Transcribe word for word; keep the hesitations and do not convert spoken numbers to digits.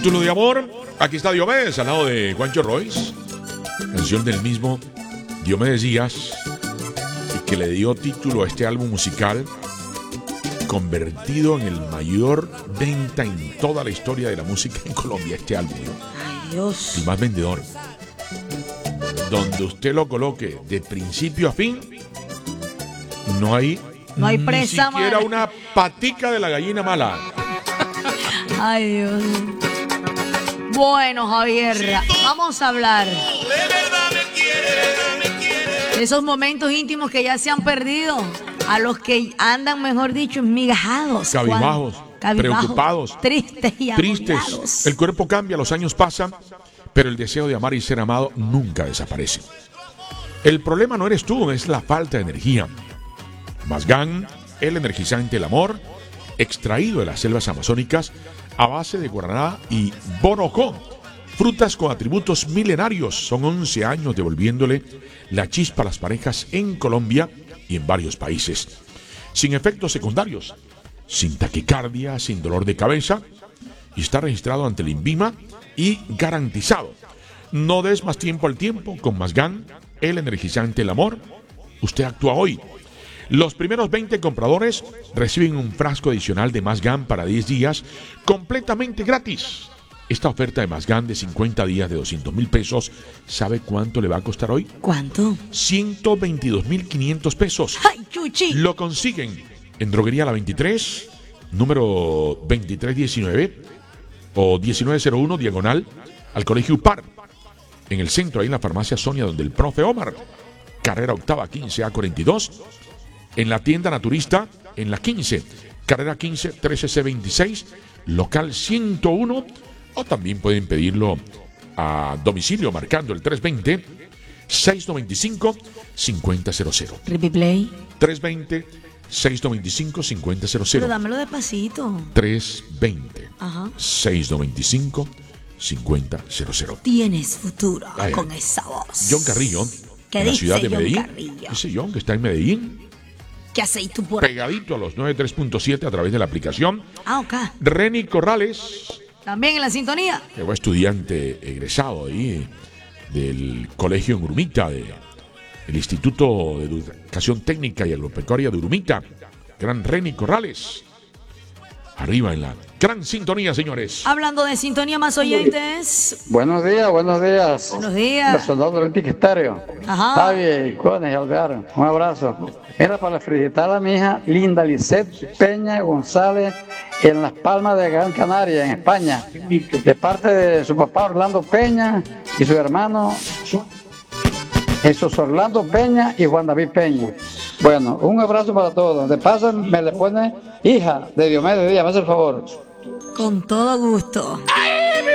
Título de amor, aquí está Diomedes al lado de Juancho Royce, canción del mismo Diomedes Díaz, y que le dio título a este álbum musical, convertido en el mayor venta en toda la historia de la música en Colombia, este álbum, ¿no? Ay, Dios. El más vendedor. Donde usted lo coloque de principio a fin, no hay, no hay ni presa siquiera mala. una patica de la gallina mala. Ay, Dios. Bueno, Javier, vamos a hablar de esos momentos íntimos que ya se han perdido, a los que andan, mejor dicho, enmigajados, cabizbajos, cabizbajos, preocupados, tristes y tristes. agobiados. El cuerpo cambia, los años pasan, pero el deseo de amar y ser amado nunca desaparece. El problema no eres tú, es la falta de energía. Mazgán, el energizante del amor, extraído de las selvas amazónicas a base de guaraná y bonocó, frutas con atributos milenarios. Son once años devolviéndole la chispa a las parejas en Colombia y en varios países. Sin efectos secundarios, sin taquicardia, sin dolor de cabeza, y está registrado ante el INVIMA y garantizado. No des más tiempo al tiempo con Mazgán, el energizante del amor. Usted actúa hoy. Los primeros veinte compradores reciben un frasco adicional de Mazgán para diez días completamente gratis. Esta oferta de Mazgán de cincuenta días de doscientos mil pesos, ¿sabe cuánto le va a costar hoy? ¿Cuánto? ciento veintidós mil quinientos pesos. ¡Ay, chuchi! Lo consiguen en Droguería La veintitrés, número veintitrés diecinueve o diecinueve cero uno, diagonal al Colegio UPAR. En el centro, ahí en la farmacia Sonia, donde el profe Omar. Carrera octava, quince A cuarenta y dos. En la tienda Naturista, en la quince, carrera quince, trece C veintiséis, local ciento uno, o también pueden pedirlo a domicilio marcando el tres dos cero, seis nueve cinco, cinco cero cero cero. Replay. tres dos cero, seis nueve cinco, cinco cero cero cero. Pero dámelo despacito. tres dos cero, Ajá. seis nueve cinco, cinco cero cero. Tienes futuro Ay, con esa voz. John Carrillo, ¿Qué en la dice ciudad de John Medellín. Carrillo? Ese John que está en Medellín, ¿Qué haces tú por pegadito a los noventa y tres punto siete a través de la aplicación. Ah, ok. Reni Corrales, También en la sintonía. que fue estudiante egresado ahí del colegio en Urumita, de, el Instituto de Educación Técnica y Agropecuaria de Urumita. Gran Reni Corrales. Arriba en la gran sintonía, señores. Hablando de sintonía, más oyentes. Buenos días, buenos días. Buenos días. Personal del Olímpico Estéreo. Ajá. Javi, Cones y Alvear, un abrazo. Era para felicitar a mi hija Linda Lisette Peña González en Las Palmas de Gran Canaria, en España, de parte de su papá Orlando Peña y su hermano Jesús Orlando Peña y Juan David Peña. Bueno, un abrazo para todos. De paso me le pone hija de Diomedes Díaz, me hace el favor. Con todo gusto. ¡Ay!